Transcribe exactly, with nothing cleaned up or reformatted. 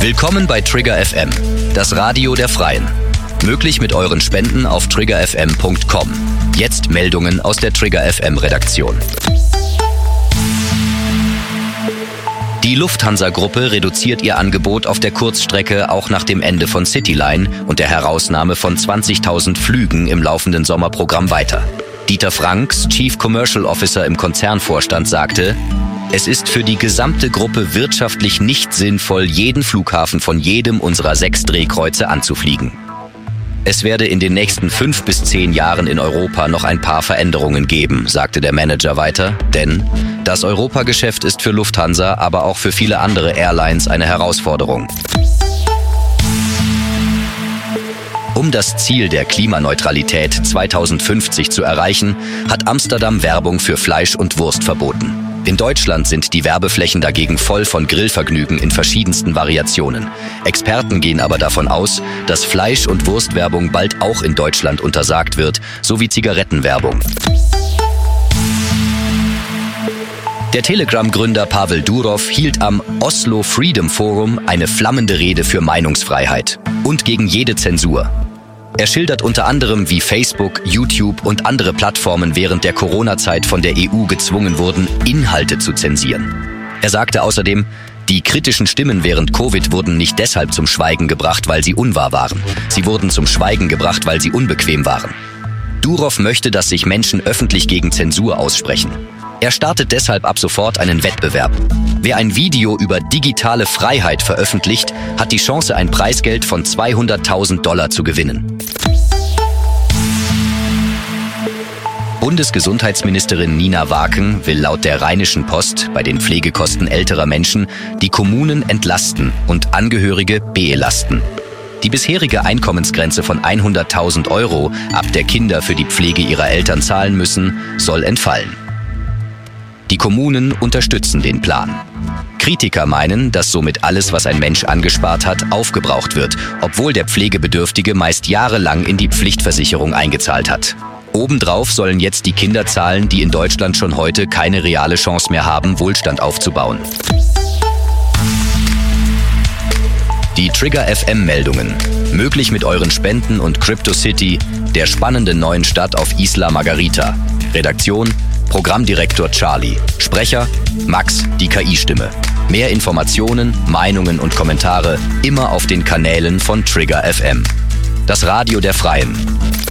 Willkommen bei Trigger F M, das Radio der Freien. Möglich mit euren Spenden auf trigger f m punkt com. Jetzt Meldungen aus der Trigger F M Redaktion. Die Lufthansa-Gruppe reduziert ihr Angebot auf der Kurzstrecke auch nach dem Ende von Cityline und der Herausnahme von zwanzigtausend Flügen im laufenden Sommerprogramm weiter. Dieter Franks, Chief Commercial Officer im Konzernvorstand, sagte: Es ist für die gesamte Gruppe wirtschaftlich nicht sinnvoll, jeden Flughafen von jedem unserer sechs Drehkreuze anzufliegen. Es werde in den nächsten fünf bis zehn Jahren in Europa noch ein paar Veränderungen geben, sagte der Manager weiter, denn das Europageschäft ist für Lufthansa, aber auch für viele andere Airlines eine Herausforderung. Um das Ziel der Klimaneutralität zweitausendfünfzig zu erreichen, hat Amsterdam Werbung für Fleisch und Wurst verboten. In Deutschland sind die Werbeflächen dagegen voll von Grillvergnügen in verschiedensten Variationen. Experten gehen aber davon aus, dass Fleisch- und Wurstwerbung bald auch in Deutschland untersagt wird, sowie Zigarettenwerbung. Der Telegram-Gründer Pavel Durov hielt am Oslo Freedom Forum eine flammende Rede für Meinungsfreiheit und gegen jede Zensur. Er schildert unter anderem, wie Facebook, YouTube und andere Plattformen während der Corona-Zeit von der E U gezwungen wurden, Inhalte zu zensieren. Er sagte außerdem, die kritischen Stimmen während Covid wurden nicht deshalb zum Schweigen gebracht, weil sie unwahr waren. Sie wurden zum Schweigen gebracht, weil sie unbequem waren. Durov möchte, dass sich Menschen öffentlich gegen Zensur aussprechen. Er startet deshalb ab sofort einen Wettbewerb. Wer ein Video über digitale Freiheit veröffentlicht, hat die Chance, ein Preisgeld von zweihunderttausend Dollar zu gewinnen. Bundesgesundheitsministerin Nina Waken will laut der Rheinischen Post bei den Pflegekosten älterer Menschen die Kommunen entlasten und Angehörige belasten. Die bisherige Einkommensgrenze von hunderttausend Euro, ab der Kinder für die Pflege ihrer Eltern zahlen müssen, soll entfallen. Die Kommunen unterstützen den Plan. Kritiker meinen, dass somit alles, was ein Mensch angespart hat, aufgebraucht wird, obwohl der Pflegebedürftige meist jahrelang in die Pflichtversicherung eingezahlt hat. Obendrauf sollen jetzt die Kinder zahlen, die in Deutschland schon heute keine reale Chance mehr haben, Wohlstand aufzubauen. Die Trigger F M-Meldungen. Möglich mit euren Spenden und CryptoCity, der spannenden neuen Stadt auf Isla Margarita. Redaktion: Programmdirektor Charlie. Sprecher: Max, die K I-Stimme. Mehr Informationen, Meinungen und Kommentare immer auf den Kanälen von Trigger F M. Das Radio der Freien.